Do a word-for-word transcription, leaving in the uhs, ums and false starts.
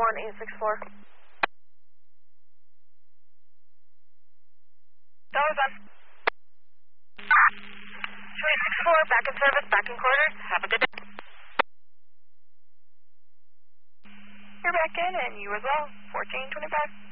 one eight six four. Dollars on. two eight six four, back in service, back in quarters. Have a good day. You're back in, and you as well. fourteen twenty-five.